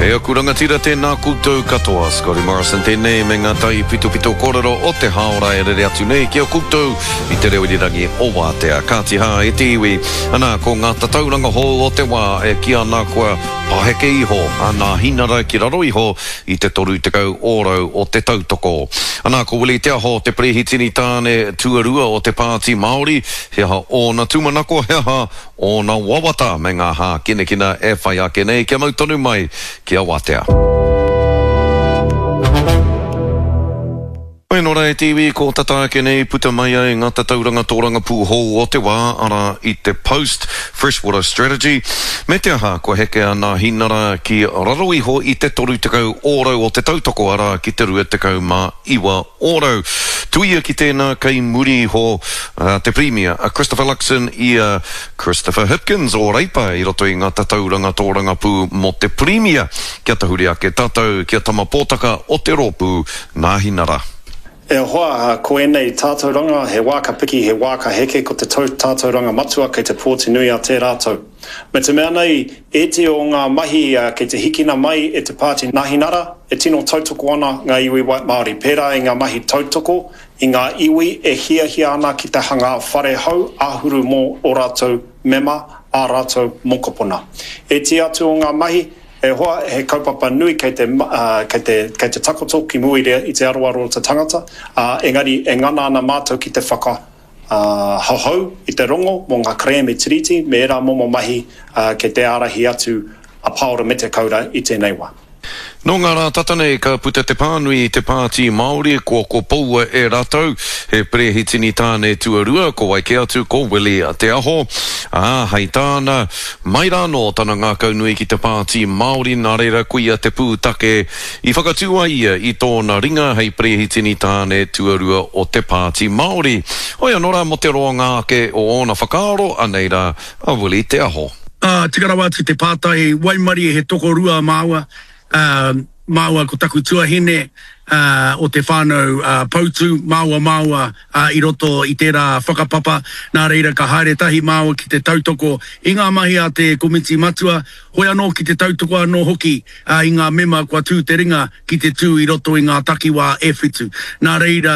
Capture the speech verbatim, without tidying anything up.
E o kuranga tira tēnā koutou katoa, Scotty Morrison tēnei me ngā tai pito pito kōrero o te haora e rere atu nei ki o koutou i te reo irangi o Wātea. Kātiha e te iwi, ana ko ngā tatauranga ho o te wā e ki ana koa paheke iho, ana hinara ki raro iho i te toru te kau ōrau o te tautoko. Ana ko wili te aho te prehitini tāne tuarua o te pāti Māori, he aha o na tūmanako, he aha o na wawata me ngā hā kina kina e whai ake nei kia mautonu mai kia Wātea. Oi nora e te iwi ko tata ake nei puta mai ai ngā tatauranga tōranga pūho o te wā ara i te Post Freshwater Strategy. Me te aha ko heke ana hinara ki raro iho i te toru te kau ōrau o te tautoko ara ki te rua te kau mā iwa ōrau. Tuia ki tēnā kei muri ho uh, te Premier uh, Christopher Luxon i uh, Christopher Hipkins o Reipa i roto i ngā tatauranga tōranga pū mo te Premier. Kia tahuri ake tātou kia tama pōtaka o te rōpū nā hinara. E hoa ko enei tātauranga, he wāka piki, he wāka heke ko te tātauranga matua kei te pōti nui a te rātou. Me te mea nei, e te o ngā mahi uh, kei te hikina mai e te pāti Nahinara, e tino tautoko ana ngā iwi White Māori. Pērā i ngā mahi tautoko, i ngā iwi e hia hia ana ki te hanga whare hau, ahuru mō o rātou mema, a rātou mokopuna. E te atu o ngā mahi, e hoa he kaupapa nui kei te, uh, kei te, kei te takoto ki muire i te aroaro o te tangata, uh, engari e ngana ana mātou ki te whaka uh, hauhau i te rongo mō ngā krea me tiriti, me era momo mahi uh, kei te arahi atu a paora me te kaura i tēnei wā. No ngā rā tatanei ka puta te pānui i te pāti Māori ko ko paua e rātou he prehitini tāne tuarua ko wai ke atu ko wili a te aho a hei tāna mai rāno tana ngā kaunui ki te pāti Māori nā reira kuia te pūtake i whakatua ia i tōna ringa hei prehitini tāne tuarua o te pāti Māori. Oia nora mo te roa ngā ke o ona whakaaro aneira a wili te aho. Uh, Tikarawa atu te pātai Waimari he toko rua māua Uh, māua ko taku tuahine uh, o te whānau uh, pautu, māua māua uh, i roto i tērā whakapapa, nā reira ka haere tahi māua ki te tautoko i ngā mahi a te komiti matua, hoi anō ki te tautoko anō hoki uh, i ngā mema kua tū te ringa ki te tū i roto i ngā takiwā e whitu. Nā reira